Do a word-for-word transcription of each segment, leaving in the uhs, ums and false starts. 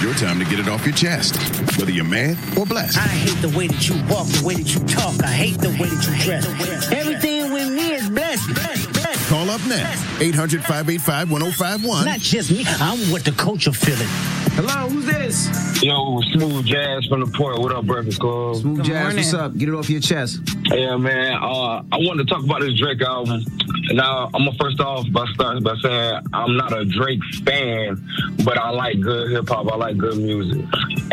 your time to get it off your chest, whether you're mad or blessed. I hate the way that you walk, the way that you talk. I hate the way that you dress. Everything with me is blessed, blessed, blessed. Call up now, eight hundred, five eight five, one oh five one. Not just me, I'm what the culture feeling. Hello, who's this? Yo, Smooth Jazz from the Port. What up, Breakfast Club? Smooth Good Jazz, morning. what's up? Get it off your chest. Yeah, man. Uh, I wanted to talk about this Drake album. Now, I'm gonna first off by start by saying I'm not a Drake fan, but I like good hip hop. I like good music.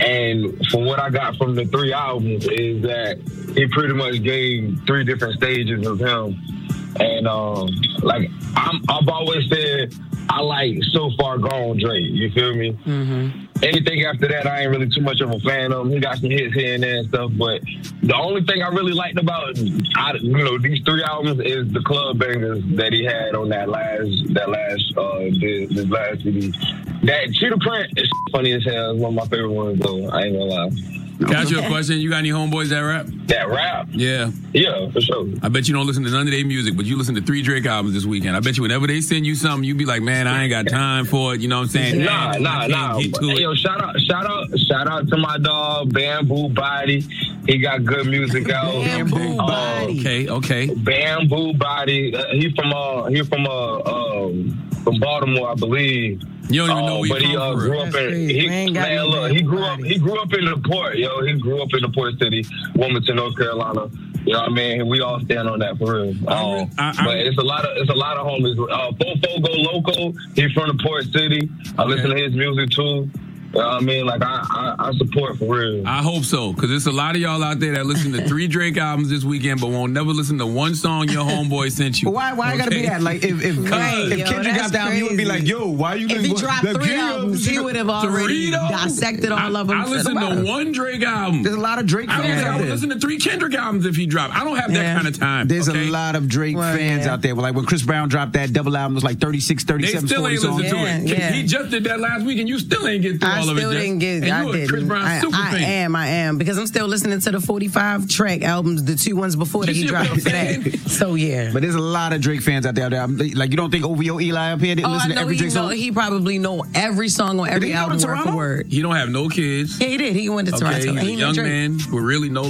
And from what I got from the three albums is that he pretty much gave three different stages of him. And um, like I'm, I've always said, I like So Far Gone Drake. You feel me? Mm-hmm. Anything after that, I ain't really too much of a fan of him. He got some hits here and there and stuff, but the only thing I really liked about, I, you know, these three albums is the club bangers that he had on that last, that last, uh, this, this last C D. That Cheetah Print is funny as hell. It's one of my favorite ones, though. I ain't gonna lie. Can I ask you a question? You got any homeboys that rap? That rap? Yeah. Yeah, for sure. I bet you don't listen to none of their music, but you listen to three Drake albums this weekend. I bet you whenever they send you something, you be like, man, I ain't got time for it. You know what I'm saying? Nah, Man, nah, I can't nah. get to Hey, it. yo, shout out, shout out, shout out to my dog, Bamboo Body. He got good music out. Bamboo Uh, Body. Okay, okay. Bamboo Body. Uh, he from uh, he from uh, um, from Baltimore, I believe. You don't even know Uh, where but he he from, uh, for grew real. up in. That's crazy. He, We ain't got man, no look, he Bamboo grew up. Body. He grew up in the port, yo. He grew up in the port city, Wilmington, North Carolina. You know what I mean? We all stand on that for real. Um, I- I- but it's a lot of it's a lot of homies. Uh, Fofo Go Loco. He from the port city. I Okay. listen to his music too. You know what I mean? Like, I, I, I support for real. I hope so, because there's a lot of y'all out there that listen to three Drake albums this weekend, but won't never listen to one song your homeboy sent you. But why? Why I gotta be Okay? that? Like, if if, Right, if yo, Kendrick that's got down, he would be crazy. like, "Yo, why you?" If he listening- dropped the three King of- albums, he would have already Dorito? dissected all I, of them. I listen to one Drake album. There's a lot of Drake I don't fans think I out would there. listen to three Kendrick albums if he dropped. I don't have that Yeah. kind of time. There's okay? a lot of Drake Well, fans yeah. out there. Like when Chris Brown dropped that double album, it was like thirty-six, They thirty-seven, still forty ain't songs. listened to Yeah, it. yeah. He just did that last week, and you still ain't get through I all of it. still Jess. didn't get. And I you a didn't. Chris Brown I, super I fan. am. I am because I'm still listening to the forty-five track albums, the two ones before that You he see what dropped I'm saying? today. So yeah. But there's a lot of Drake fans out there. I'm- Like, you don't think O V O Eli up here didn't Oh, I listen to know every he Drake know. song? He probably know every song on every he go to album word for Toronto? word. He don't have no kids. Yeah, he did. He went to Okay, Toronto. he's and a he knew young Drake. man with really no